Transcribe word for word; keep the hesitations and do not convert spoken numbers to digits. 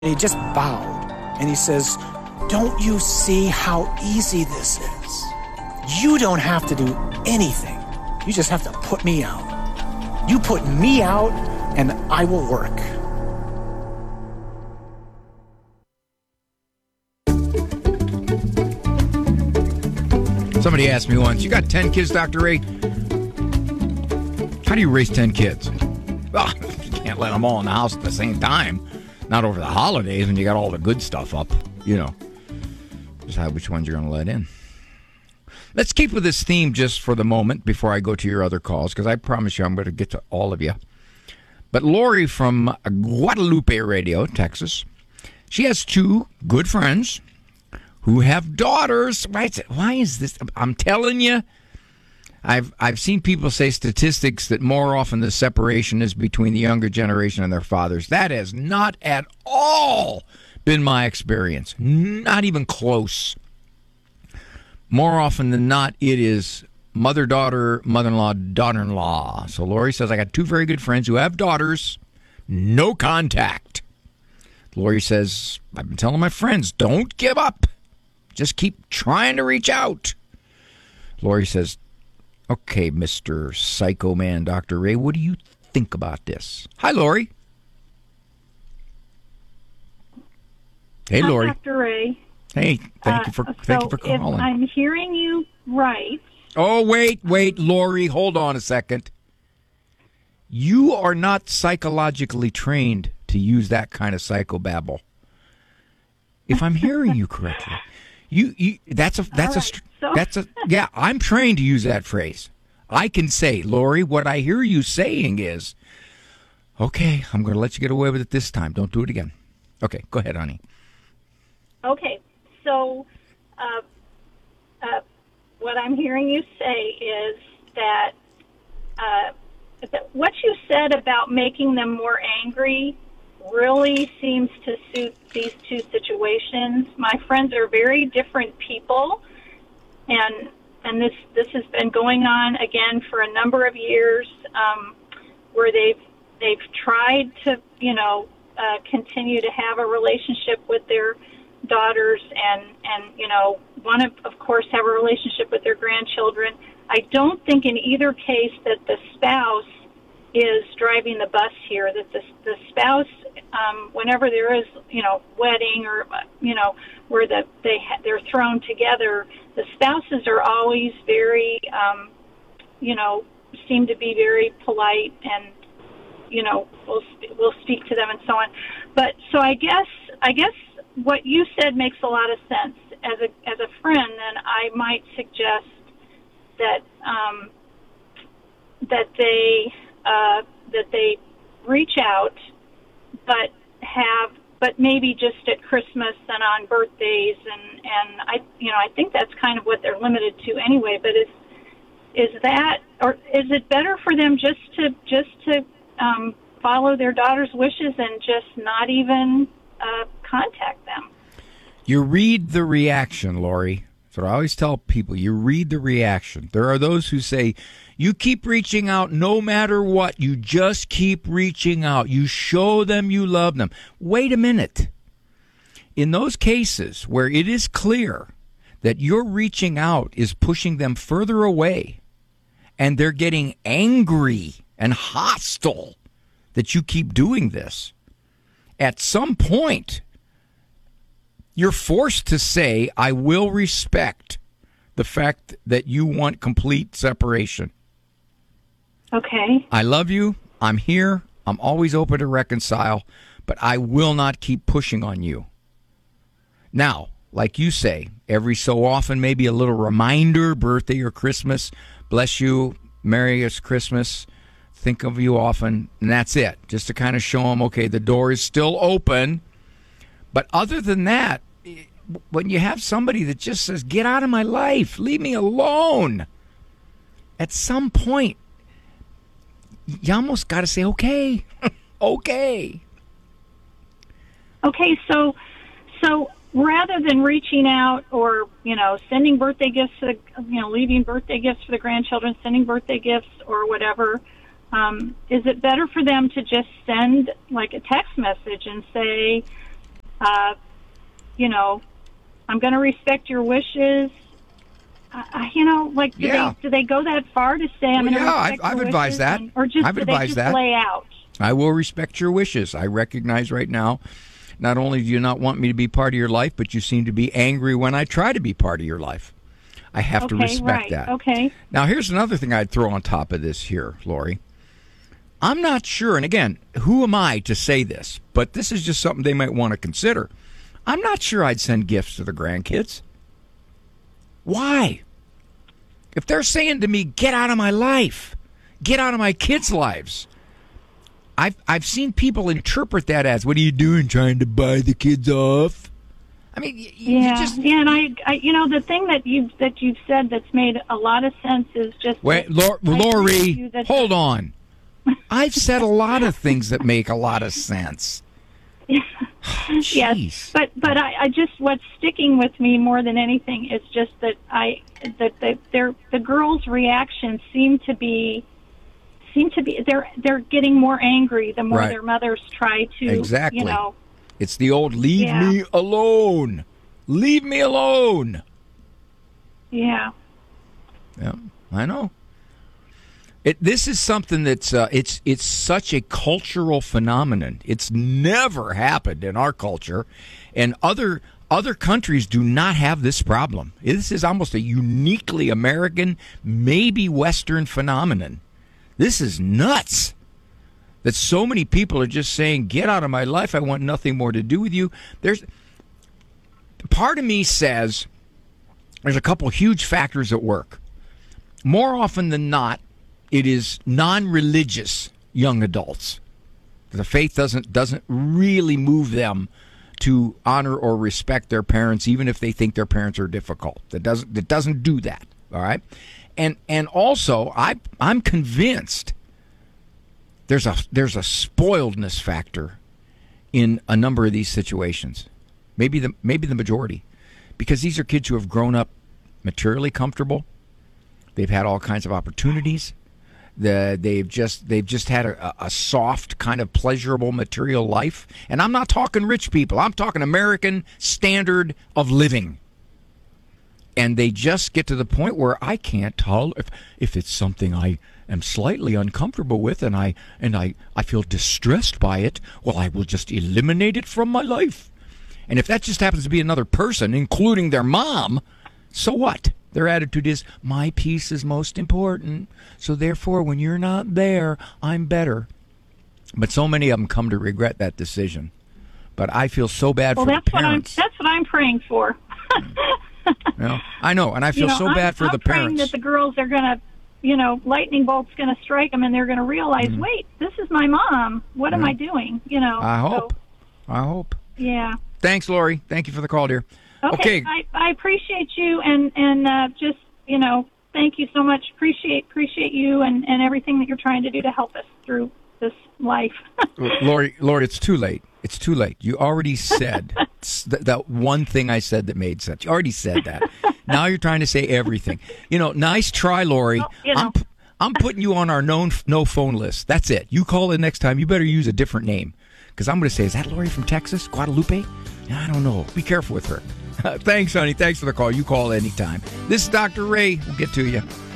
he just bowed, and he says, "Don't you see how easy this is? You don't have to do anything. You just have to put me out. You put me out, and I will work." Somebody asked me once, "You got ten kids, Doctor Ray? How do you raise ten kids?" Well, you can't let them all in the house at the same time. Not over the holidays when you got all the good stuff up. You know, decide which ones you're going to let in. Let's keep with this theme just for the moment before I go to your other calls, because I promise you I'm going to get to all of you. But Lori from Guadalupe Radio, Texas, she has two good friends who have daughters. Why is this? I'm telling you, I've I've seen people say statistics that more often the separation is between the younger generation and their fathers. That has not at all been my experience. Not even close. More often than not, it is mother-daughter, mother-in-law, daughter-in-law. So Lori says, I got two very good friends who have daughters. No contact. Lori says, I've been telling my friends, don't give up. Just keep trying to reach out. Lori says, okay, Mister Psycho Man, Doctor Ray, what do you think about this? Hi, Lori. Hey, Hi, Lori. Doctor Ray. Hey, thank uh, you for so thank you for calling. If I'm hearing you right. Oh, wait, wait, Lori, hold on a second. You are not psychologically trained to use that kind of psychobabble. If I'm hearing you correctly, you, you that's a that's right, a so. that's a yeah. I'm trained to use that phrase. I can say, Lori, what I hear you saying is, okay, I'm going to let you get away with it this time. Don't do it again. Okay, go ahead, honey. Okay, so uh, uh, what I'm hearing you say is that, uh, that what you said about making them more angry really seems to suit these two situations. My friends are very different people, and and this this has been going on again for a number of years, um, where they've they've tried to you know uh, continue to have a relationship with their daughters, and and you know want to of course have a relationship with their grandchildren. I don't think in either case that the spouse is driving the bus here, that the the spouse, um, whenever there is, you know, wedding or, you know, where the, they ha- they're thrown together, the spouses are always very, um, you know, seem to be very polite and, you know, we'll we'll speak to them and so on. But so I guess I guess what you said makes a lot of sense. As a as a friend, then I might suggest that um, that they. Uh, that they reach out, but have, but maybe just at Christmas and on birthdays, and, and I, you know, I think that's kind of what they're limited to anyway. But is is that, or is it better for them just to just to um, follow their daughter's wishes and just not even uh, contact them? You read the reaction, Lori. That's what I always tell people. You read the reaction. There are those who say, you keep reaching out no matter what. You just keep reaching out. You show them you love them. Wait a minute. In those cases where it is clear that your reaching out is pushing them further away and they're getting angry and hostile that you keep doing this, at some point, you're forced to say, I will respect the fact that you want complete separation. Okay. I love you. I'm here. I'm always open to reconcile, but I will not keep pushing on you. Now, like you say, every so often, maybe a little reminder, birthday or Christmas, bless you, Merry Christmas, think of you often, and that's it. Just to kind of show them, okay, the door is still open. But other than that, when you have somebody that just says, get out of my life, leave me alone, at some point, you almost got to say, okay, okay. Okay, so so rather than reaching out or, you know, sending birthday gifts to the, you know, leaving birthday gifts for the grandchildren, sending birthday gifts or whatever, um, is it better for them to just send like a text message and say, uh, you know, I'm going to respect your wishes. Uh, you know, like, do, Yeah. they, do they go that far to say, I'm Well, going to yeah, respect I've- your I've advised wishes? that. And, or just I've do they advised just that. lay out? I will respect your wishes. I recognize right now, not only do you not want me to be part of your life, but you seem to be angry when I try to be part of your life. I have to Okay, respect right. that. Okay. Now, here's another thing I'd throw on top of this here, Lori. I'm not sure, and again, who am I to say this? But this is just something they might want to consider. I'm not sure I'd send gifts to the grandkids. Why? If they're saying to me, get out of my life, get out of my kids' lives, I've, I've seen people interpret that as, what are you doing, trying to buy the kids off? I mean, y- Yeah, you just... yeah, and I, I, you know, the thing that you that you've said that's made a lot of sense is just. Wait, that Lor- I agree with Lori, you that- hold on. I've said a lot of things that make a lot of sense. Jeez. Yes, but but I, I just what's sticking with me more than anything is just that I that the their the girls' reactions seem to be seem to be they're they're getting more angry the more Right. their mothers try to Exactly. you know. It's the old leave Yeah. me alone. Leave me alone. Yeah. Yeah, I know. It, this is something that's uh, it's it's such a cultural phenomenon. It's never happened in our culture, and other other countries do not have this problem. This is almost a uniquely American, maybe Western phenomenon. This is nuts. That so many people are just saying, "Get out of my life. I want nothing more to do with you." There's part of me says there's a couple huge factors at work. More often than not, it is non-religious young adults. The faith doesn't doesn't really move them to honor or respect their parents, even if they think their parents are difficult. That doesn't that doesn't do that. All right, and and also I I'm convinced there's a there's a spoiledness factor in a number of these situations. Maybe the maybe the majority, because these are kids who have grown up materially comfortable. They've had all kinds of opportunities. The, they've just they've just had a, a soft kind of pleasurable material life, and I'm not talking rich people. I'm talking American standard of living. And they just get to the point where I can't tolerate if if it's something I am slightly uncomfortable with, and I and I, I feel distressed by it. Well, I will just eliminate it from my life. And if that just happens to be another person, including their mom, so what? Their attitude is, my peace is most important, so therefore when you're not there, I'm better. But so many of them come to regret that decision. But I feel so bad Well, for that's the what I'm parents. that's what I'm praying for. You know, I know, and I feel you know, so I'm, bad for I'm the praying parents. that the girls are going to, you know, lightning bolt's going to strike them, and they're going to realize, Mm-hmm. wait, this is my mom. What am I doing? You know. I so, hope. I hope. Yeah. Thanks, Lori. Thank you for the call, dear. Okay. Okay. I, I appreciate you, and and uh, just you know, thank you so much. Appreciate appreciate you and and everything that you're trying to do to help us through this life. Lori, Lori, it's too late. It's too late. You already said th- that one thing I said that made sense. You already said that. Now you're trying to say everything. You know, nice try, Lori. Well, you know. I'm p- I'm putting you on our known no phone list. That's it. You call in next time. You better use a different name, because I'm going to say, is that Lori from Texas, Guadalupe? I don't know. Be careful with her. Thanks, honey. Thanks for the call. You call anytime. This is Doctor Ray. We'll get to you.